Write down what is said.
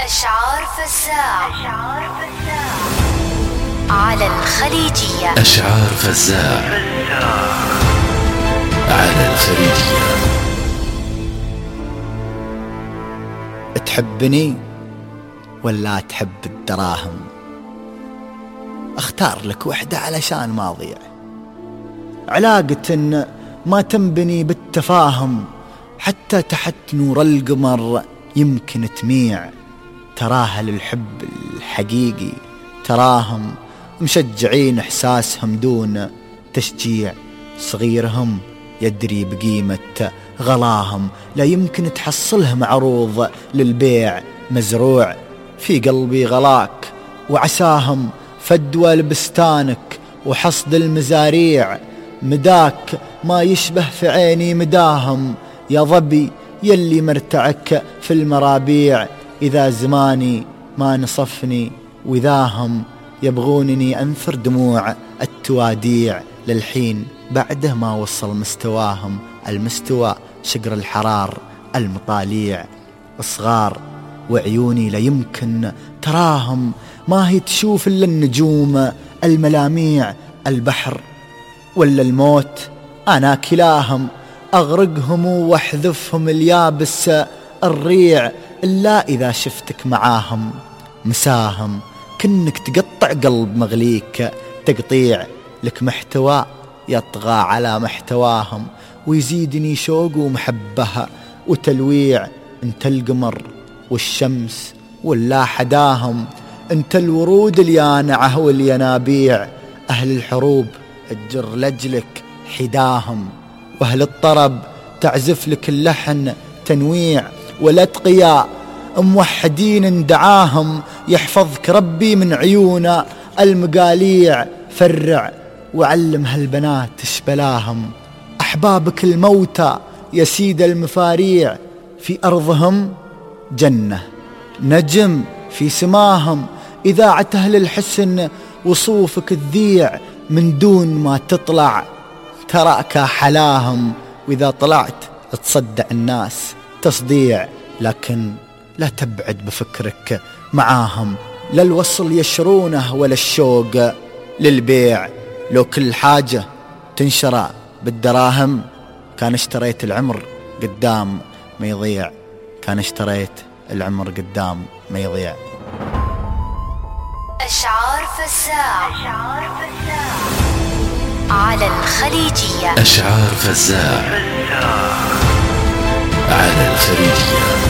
أشعار فزاع على الخليجية. أشعار فزاع على الخليجية. تحبني ولا تحب الدراهم؟ اختار لك وحدة علشان ما اضيع. علاقة ما تنبني بالتفاهم، حتى تحت نور القمر يمكن تميع. تراها للحب الحقيقي، تراهم مشجعين احساسهم دون تشجيع. صغيرهم يدري بقيمة غلاهم، لا يمكن تحصله معروض للبيع. مزروع في قلبي غلاك وعساهم، فدوى لبستانك وحصد المزاريع. مداك ما يشبه في عيني مداهم، يا ظبي يلي مرتعك في المرابيع. إذا زماني ما نصفني وذاهم، يبغونني أنثر دموع التواديع. للحين بعده ما وصل مستواهم، المستوى شقر الحرار المطاليع. صغار وعيوني لا يمكن تراهم، ما هي تشوف إلا النجوم الملاميع. البحر ولا الموت أنا كلاهم، أغرقهم واحذفهم اليابس الريع. إلا إذا شفتك معاهم مساهم، كنك تقطع قلب مغليك تقطيع. لك محتوى يطغى على محتواهم، ويزيدني شوق ومحبة وتلويع. انت القمر والشمس ولا حداهم، انت الورود اليانعة والينابيع. أهل الحروب تجر لجلك حداهم، وأهل الطرب تعزف لك اللحن تنويع. والأتقياء موحدين دعاهم، يحفظك ربي من عيون المقاليع. فرع وعلم هالبنات اشبلاهم، أحبابك الموتى يا سيد المفاريع. في أرضهم جنة نجم في سماهم، إذاعة أهل الحسن وصوفك تذيع. من دون ما تطلع تراك حلاهم، وإذا طلعت تصدع الناس تصديع. لكن لا تبعد بفكرك معاهم، لا الوصل يشرونه ولا الشوق للبيع. لو كل حاجة تنشرى بالدراهم، كان اشتريت العمر قدام ما يضيع. كان اشتريت العمر قدام ما يضيع. أشعار فزاع على الخليجية. أشعار فزاع على الخليجية.